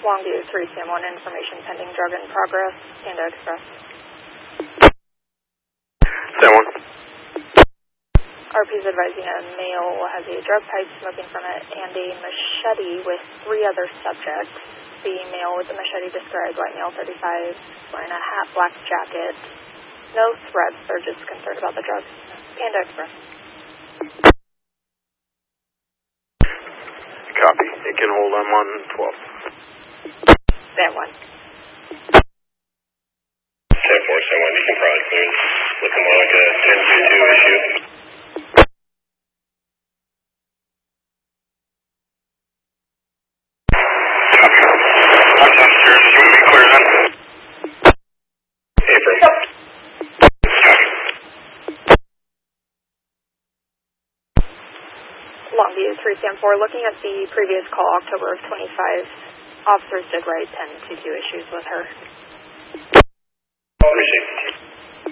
Longview 3CM1, information pending drug in progress, Panda Express. Sam 1. RP's advising a male has a drug pipe smoking from it and a machete with 3 other subjects. The male with the machete described white male, 35, wearing a hat, black jacket. No threats, they're just concerned about the drugs. Panda Express. Copy. You can hold them on 12. Sam 1. Sam 4, Sam 1, you can probably clear. Looking more like a 10-2 issue. Longview 3CM4, looking at the previous call, October of 25, officers did write 10-2 issues with her. Received.